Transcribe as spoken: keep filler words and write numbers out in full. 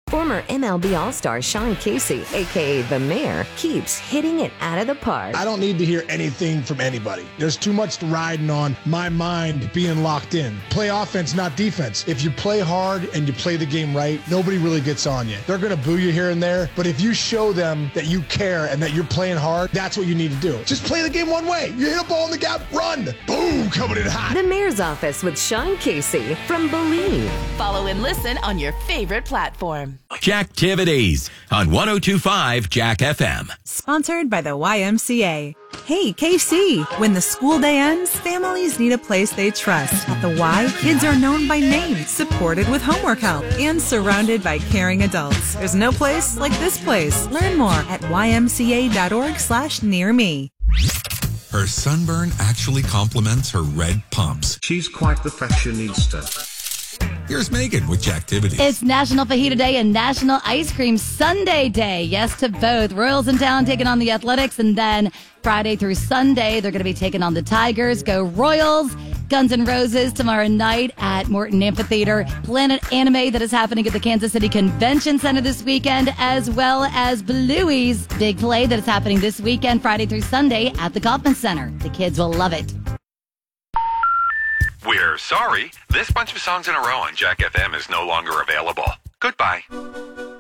Former M L B All-Star Sean Casey, a k a. The Mayor, keeps hitting it out of the park. I don't need to hear anything from anybody. There's too much riding on my mind being locked in. Play offense, not defense. If you play hard and you play the game right, nobody really gets on you. They're going to boo you here and there, but if you show them that you care and that you're playing hard, that's what you need to do. Just play the game one way. You hit a ball in the gap, run. Boom, coming in hot. The Mayor's Office with Sean Casey from Believe. Follow and listen on your favorite platform. Jacktivities on one oh two point five Jack F M. Sponsored by the Y M C A. Hey, K C. When the school day ends, families need a place they trust. At the Y, kids are known by name, supported with homework help, and surrounded by caring adults. There's no place like this place. Learn more at ymca.org slash near me. Her sunburn actually complements her red pumps. She's quite the fashionista. Here's Megan with Jacktivities. It's National Fajita Day and National Ice Cream Sundae Day. Yes to both. Royals in town taking on the Athletics, and then Friday through Sunday, they're going to be taking on the Tigers. Go Royals. Guns N' Roses tomorrow night at Morton Amphitheater. Planet Anime that is happening at the Kansas City Convention Center this weekend, as well as Bluey's big play that is happening this weekend, Friday through Sunday at the Kauffman Center. The kids will love it. We're sorry. This bunch of songs in a row on Jack F M is no longer available. Goodbye.